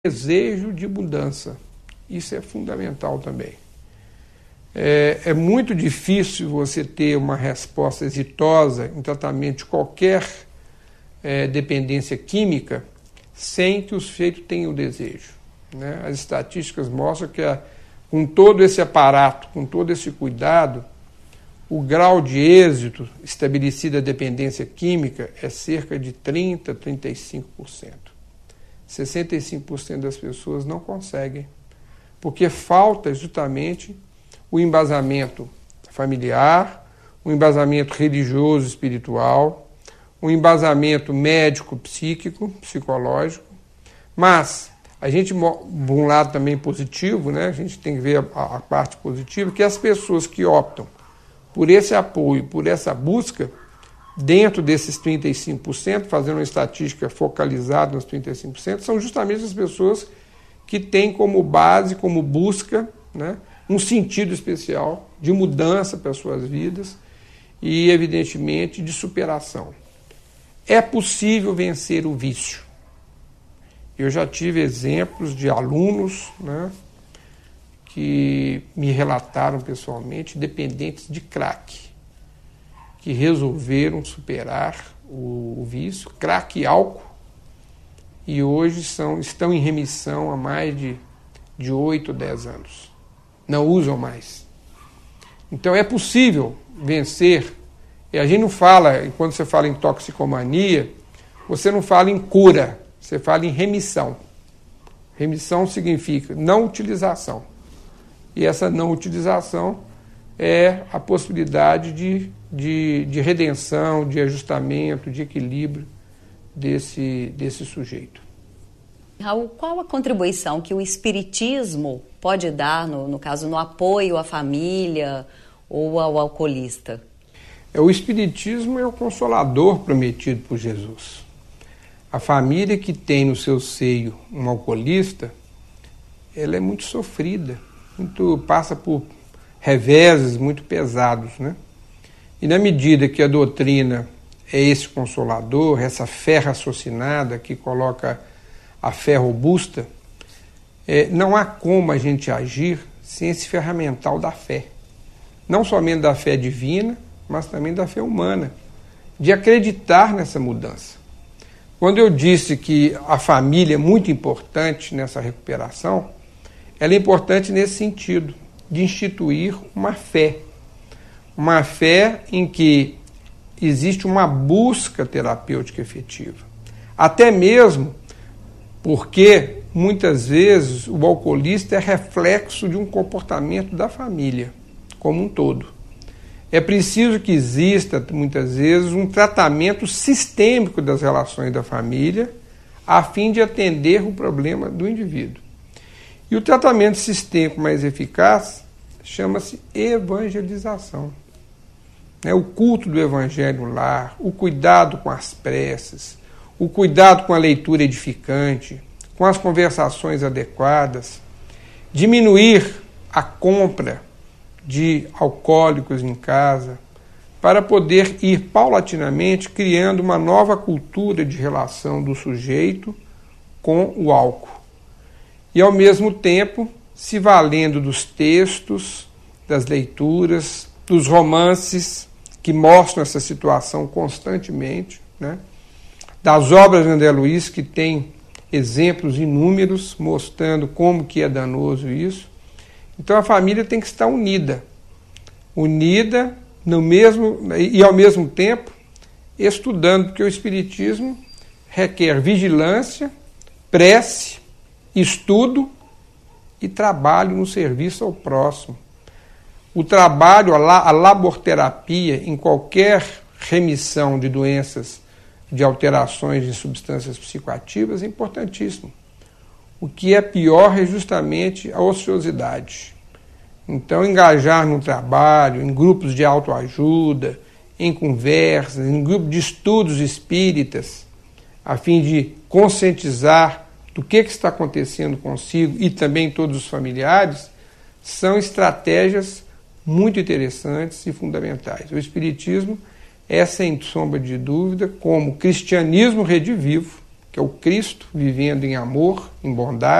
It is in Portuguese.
desejo de mudança. Isso é fundamental também. É muito difícil você ter uma resposta exitosa em tratamento de qualquer dependência química sem que o sujeito tenha o desejo, né? As estatísticas mostram que com todo esse aparato, com todo esse cuidado, o grau de êxito estabelecido da dependência química é cerca de 30% a 35%. 65% das pessoas não conseguem, porque falta justamente o embasamento familiar, o embasamento religioso, espiritual, o embasamento médico, psíquico, psicológico. Mas a gente, de um lado também positivo, né, a gente tem que ver a parte positiva, que as pessoas que optam por esse apoio, por essa busca, dentro desses 35%, fazendo uma estatística focalizada nos 35%, são justamente as pessoas que têm como base, como busca, né, um sentido especial de mudança para as suas vidas e, evidentemente, de superação. É possível vencer o vício. Eu já tive exemplos de alunos, né, que me relataram pessoalmente, dependentes de crack, que resolveram superar o vício, crack e álcool, e hoje estão em remissão há mais de 8 ou 10 anos. Não usam mais. Então é possível vencer. E a gente não fala, quando você fala em toxicomania, você não fala em cura, você fala em remissão. Remissão significa não utilização. E essa não utilização é a possibilidade de redenção, de ajustamento, de equilíbrio desse sujeito. Raul, qual a contribuição que o espiritismo pode dar, no caso, no apoio à família ou ao alcoolista? O espiritismo é o consolador prometido por Jesus. A família que tem no seu seio um alcoolista, ela é muito sofrida, passa por reveses muito pesados, né? E na medida que a doutrina é esse consolador, essa fé raciocinada que coloca a fé robusta, não há como a gente agir sem esse ferramental da fé. Não somente da fé divina, mas também da fé humana, de acreditar nessa mudança. Quando eu disse que a família é muito importante nessa recuperação, ela é importante nesse sentido, de instituir uma fé em que existe uma busca terapêutica efetiva. Até mesmo porque, muitas vezes, o alcoolista é reflexo de um comportamento da família como um todo. É preciso que exista, muitas vezes, um tratamento sistêmico das relações da família a fim de atender o problema do indivíduo. E o tratamento sistêmico mais eficaz chama-se evangelização. O culto do evangelho no lar, o cuidado com as preces, o cuidado com a leitura edificante, com as conversações adequadas, diminuir a compra de alcoólicos em casa, para poder ir paulatinamente criando uma nova cultura de relação do sujeito com o álcool. E, ao mesmo tempo, se valendo dos textos, das leituras, dos romances que mostram essa situação constantemente, né? Das obras de André Luiz, que tem exemplos inúmeros mostrando como que é danoso isso. Então a família tem que estar unida no mesmo, e ao mesmo tempo estudando, porque o espiritismo requer vigilância, prece, estudo e trabalho no serviço ao próximo. O trabalho, a laborterapia em qualquer remissão de doenças, de alterações de substâncias psicoativas é importantíssimo. O que é pior é justamente a ociosidade. Então, engajar no trabalho, em grupos de autoajuda, em conversas, em grupos de estudos espíritas, a fim de conscientizar do que está acontecendo consigo e também todos os familiares, são estratégias muito interessantes e fundamentais. O espiritismo é, sem sombra de dúvida, como cristianismo redivivo, que é o Cristo vivendo em amor, em bondade,